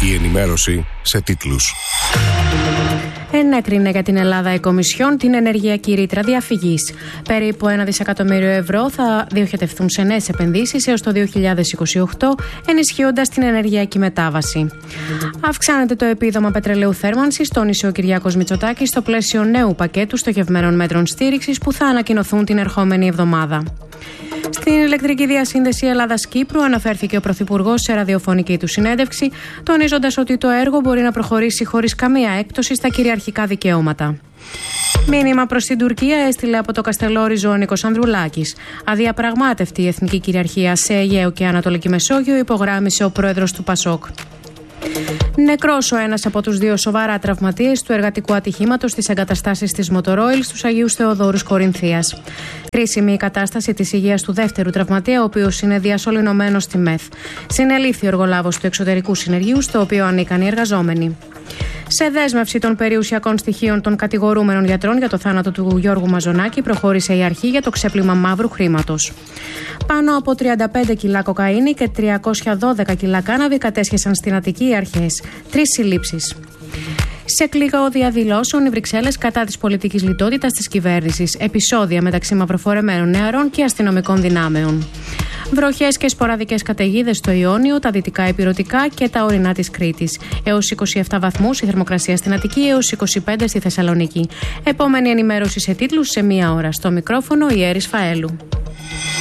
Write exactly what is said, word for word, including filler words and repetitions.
Η ενημέρωση σε τίτλους. Ενέκρινε για την Ελλάδα η Κομισιόν την ενεργειακή ρήτρα διαφυγής. Περίπου ένα δισεκατομμύριο ευρώ θα διοχετευτούν σε νέες επενδύσεις έως το δύο χιλιάδες είκοσι οκτώ, ενισχύοντας την ενεργειακή μετάβαση. Αυξάνεται το επίδομα πετρελαίου θέρμανσης, τόνισε ο Κυριάκος Μητσοτάκης στο πλαίσιο νέου πακέτου στοχευμένων μέτρων στήριξης που θα ανακοινωθούν την ερχόμενη εβδομάδα. Στην ηλεκτρική διασύνδεση Ελλάδας-Κύπρου αναφέρθηκε ο Πρωθυπουργός σε ραδιοφωνική του συνέντευξη, τονίζοντας ότι το έργο μπορεί να προχωρήσει χωρίς καμία έκπτωση στα κυριαρχικά δικαιώματα. Μήνυμα προς την Τουρκία έστειλε από το Καστελόριζο ο Νίκος Ανδρουλάκης. Αδιαπραγμάτευτη η εθνική κυριαρχία σε Αιγαίο και Ανατολική Μεσόγειο, υπογράμμισε ο πρόεδρος του Πασόκ. Νεκρός ο ένας από τους δύο σοβαρά τραυματίες του εργατικού ατυχήματος στις εγκαταστάσεις της Μοτορόιλ στους Αγίους Θεοδόρους Κορινθίας. Κρίσιμη η κατάσταση της υγείας του δεύτερου τραυματία, ο οποίος είναι διασωληνωμένος στη ΜΕΘ. Συνελήφθη ο εργολάβος του εξωτερικού συνεργείου, στο οποίο ανήκαν οι εργαζόμενοι. Σε δέσμευση των περιουσιακών στοιχείων των κατηγορούμενων γιατρών για το θάνατο του Γιώργου Μαζονάκη, προχώρησε η αρχή για το ξέπλυμα μαύρου χρήματος. Πάνω από τριάντα πέντε κιλά κοκαίνη και τριακόσια δώδεκα κιλά κάναβη κατέσχεσαν στην Αττική οι αρχές. Τρεις συλλήψεις. Σε κλίγαο διαδηλώσεων οι Βρυξέλλες κατά της πολιτικής λιτότητας της κυβέρνησης. Επεισόδια μεταξύ μαυροφορεμένων νεαρών και αστυνομικών δυνάμεων. Βροχές και σποραδικές καταιγίδες στο Ιόνιο, τα δυτικά ηπειρωτικά και τα ορεινά της Κρήτης. Έως είκοσι επτά βαθμούς η θερμοκρασία στην Αττική, έως είκοσι πέντε στη Θεσσαλονίκη. Επόμενη ενημέρωση σε τίτλους σε μία ώρα. Στο μικρόφωνο η Έρης Φαέλου.